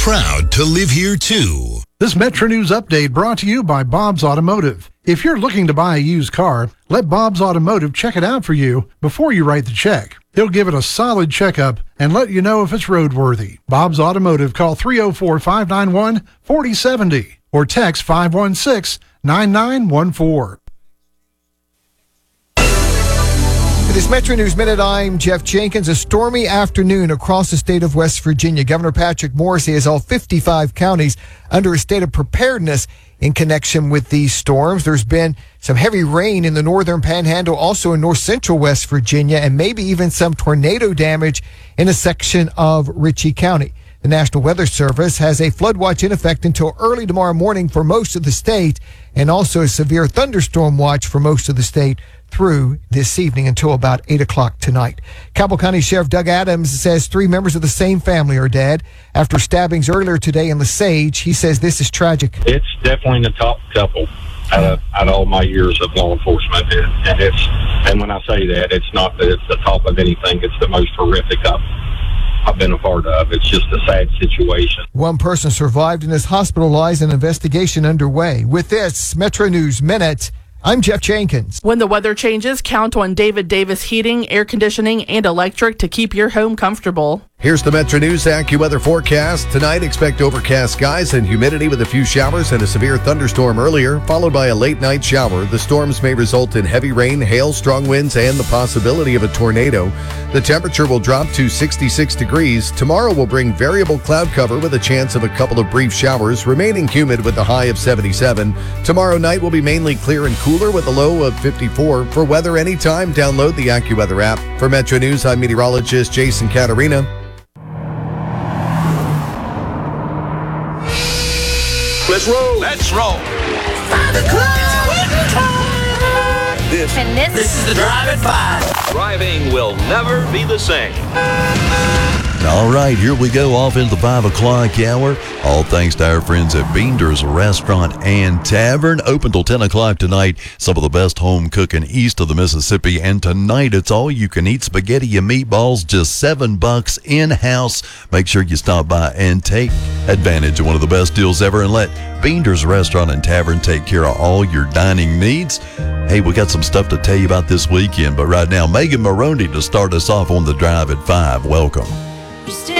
proud to live here too. This Metro News update brought to you by Bob's Automotive. If you're looking to buy a used car, let Bob's Automotive check it out for you before you write the check. He'll give it a solid checkup and let you know if it's roadworthy. Bob's Automotive, call 304-591-4070 or text 516-9914. This Metro News Minute, I'm Jeff Jenkins. A stormy afternoon across the state of West Virginia. Governor Patrick Morrisey has all 55 counties under a state of preparedness in connection with these storms. There's been some heavy rain in the northern panhandle, also in north central West Virginia, and maybe even some tornado damage in a section of Ritchie County. The National Weather Service has a flood watch in effect until early tomorrow morning for most of the state, and also a severe thunderstorm watch for most of the state through this evening until about 8 o'clock tonight. Cabell County Sheriff Doug Adams says 3 members of the same family are dead after stabbings earlier today in Lesage. He says this is tragic. It's definitely the top couple out of all my years of law enforcement. And when I say that, it's not that it's the top of anything. It's the most horrific I've been a part of. It's just a sad situation. One person survived and is hospitalized, an investigation underway. With this Metro News Minute, I'm Jeff Jenkins. When the weather changes, count on David Davis Heating, Air Conditioning, and Electric to keep your home comfortable. Here's the Metro News AccuWeather forecast. Tonight, expect overcast skies and humidity with a few showers and a severe thunderstorm earlier, followed by a late night shower. The storms may result in heavy rain, hail, strong winds, and the possibility of a tornado. The temperature will drop to 66 degrees. Tomorrow will bring variable cloud cover with a chance of a couple of brief showers, remaining humid with a high of 77. Tomorrow night will be mainly clear and cooler with a low of 54. For weather anytime, download the AccuWeather app. For Metro News, I'm meteorologist Jason Catarina. Let's roll. Let's roll. 5 o'clock. This is the Drive at 5. Driving will never be the same. All right, here we go off into the 5 o'clock hour. All thanks to our friends at Beander's Restaurant and Tavern. Open till 10 o'clock tonight. Some of the best home cooking east of the Mississippi. And tonight, it's all you can eat spaghetti and meatballs, just $7 in-house. Make sure you stop by and take advantage of one of the best deals ever. And let Beander's Restaurant and Tavern take care of all your dining needs. Hey, we got some stuff to tell you about this weekend. But right now, Megan Maroney to start us off on the Drive at 5. Welcome. You